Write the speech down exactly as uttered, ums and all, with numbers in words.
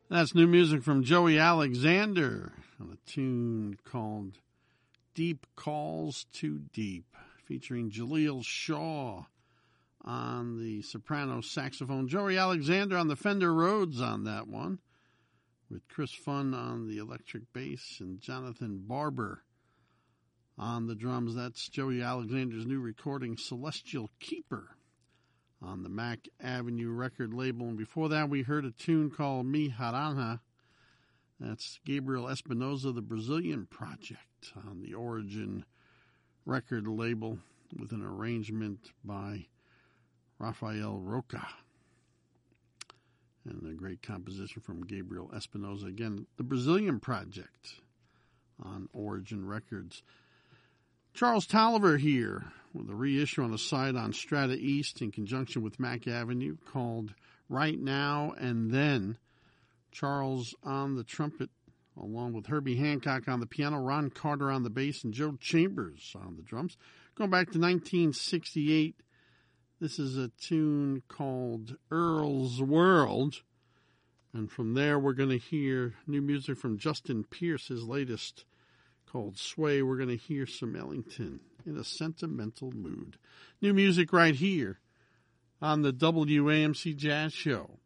That's new music from Joey Alexander on a tune called Deep Calls to Deep, featuring Jaleel Shaw on the soprano saxophone. Joey Alexander on the Fender Rhodes on that one, with Chris Funn on the electric bass and Jonathan Barber on the drums. That's Joey Alexander's new recording, Celestial Keeper, on the Mack Avenue record label. And before that, we heard a tune called Mi Harana. That's Gabriel Espinosa, the Brazilian Project, on the Origin record label, with an arrangement by Rafael Roca. And a great composition from Gabriel Espinosa. Again, the Brazilian Project on Origin Records. Charles Tolliver here with a reissue on the side on Strata East in conjunction with Mack Avenue called Right Now and Then. Charles on the trumpet, along with Herbie Hancock on the piano, Ron Carter on the bass, and Joe Chambers on the drums. Going back to nineteen sixty-eight, this is a tune called Earl's World. And from there, we're going to hear new music from Justin Pierce, his latest, called Sway. We're going to hear some Ellington in a sentimental mood. New music right here on the W A M C Jazz Show.